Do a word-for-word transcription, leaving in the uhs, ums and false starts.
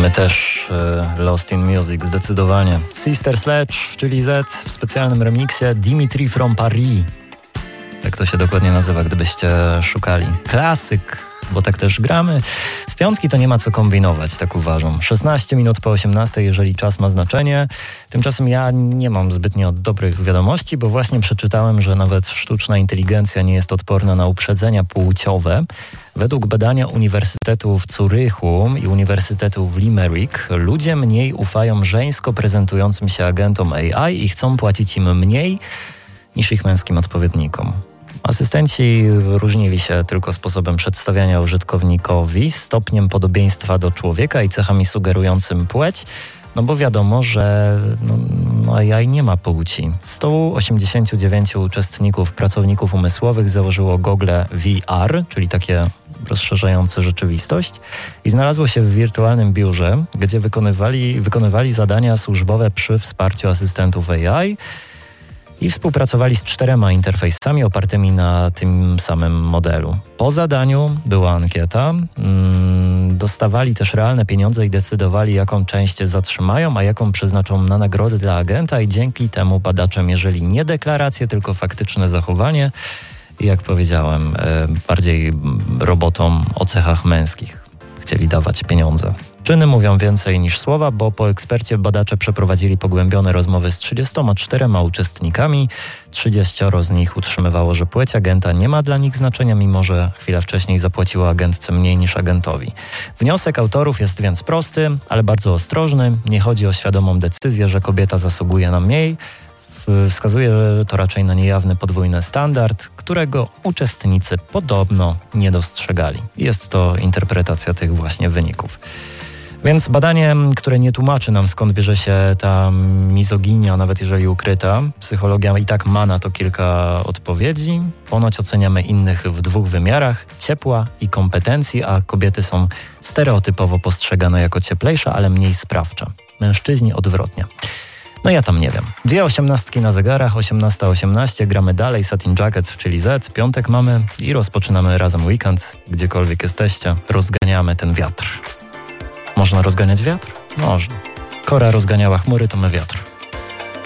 My też e, Lost in Music, zdecydowanie. Sister Sledge, czyli Z w specjalnym remiksie Dimitri from Paris. Tak to się dokładnie nazywa, gdybyście szukali. Klasyk, bo tak też gramy. W piątki to nie ma co kombinować, tak uważam. szesnaście minut po osiemnastej, jeżeli czas ma znaczenie. Tymczasem ja nie mam zbytnio dobrych wiadomości, bo właśnie przeczytałem, że nawet sztuczna inteligencja nie jest odporna na uprzedzenia płciowe. Według badania Uniwersytetu w Zurychu i Uniwersytetu w Limerick ludzie mniej ufają żeńsko prezentującym się agentom A I i chcą płacić im mniej niż ich męskim odpowiednikom. Asystenci różnili się tylko sposobem przedstawiania użytkownikowi, stopniem podobieństwa do człowieka i cechami sugerującym płeć, no bo wiadomo, że no, no A I nie ma płci. sto osiemdziesięciu dziewięciu uczestników, pracowników umysłowych założyło gogle V R, czyli takie rozszerzające rzeczywistość, i znalazło się w wirtualnym biurze, gdzie wykonywali, wykonywali zadania służbowe przy wsparciu asystentów A I, i współpracowali z czterema interfejsami opartymi na tym samym modelu. Po zadaniu była ankieta, mm, dostawali też realne pieniądze i decydowali, jaką część zatrzymają, a jaką przeznaczą na nagrody dla agenta, i dzięki temu badacze mierzyli nie deklaracje, tylko faktyczne zachowanie i, jak powiedziałem, e, bardziej robotom o cechach męskich chcieli dawać pieniądze. Czyny mówią więcej niż słowa, bo po ekspercie badacze przeprowadzili pogłębione rozmowy z trzydziestoma czterema uczestnikami. trzydzieścioro z nich utrzymywało, że płeć agenta nie ma dla nich znaczenia, mimo że chwilę wcześniej zapłaciło agentce mniej niż agentowi. Wniosek autorów jest więc prosty, ale bardzo ostrożny. Nie chodzi o świadomą decyzję, że kobieta zasługuje na mniej. Wskazuje, że to raczej na niejawny podwójny standard, którego uczestnicy podobno nie dostrzegali. Jest to interpretacja tych właśnie wyników. Więc badanie, które nie tłumaczy nam, skąd bierze się ta mizoginia, nawet jeżeli ukryta. Psychologia i tak ma na to kilka odpowiedzi. Ponoć oceniamy innych w dwóch wymiarach: ciepła i kompetencji, a kobiety są stereotypowo postrzegane jako cieplejsze, ale mniej sprawcze. Mężczyźni odwrotnie. No ja tam nie wiem. Dwie osiemnastki na zegarach, osiemnasta osiemnaście, gramy dalej, Satin Jackets, czyli Z, piątek mamy i rozpoczynamy razem weekend, gdziekolwiek jesteście, rozganiamy ten wiatr. Można rozganiać wiatr? Można. Kora rozganiała chmury, to my wiatr.